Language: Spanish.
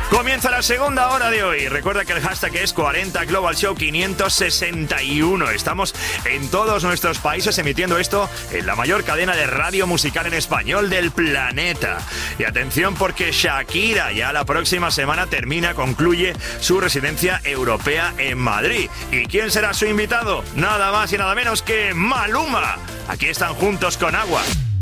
Comienza la segunda hora de hoy. Recuerda que el hashtag es 40 Global Show 561. Estamos en todos nuestros países emitiendo esto en la mayor cadena de radio musical en español del planeta. Y atención porque Shakira ya la próxima semana concluye su residencia europea en Madrid. ¿Y quién será su invitado? Nada más y nada menos que Maluma. Aquí están juntos con Agua.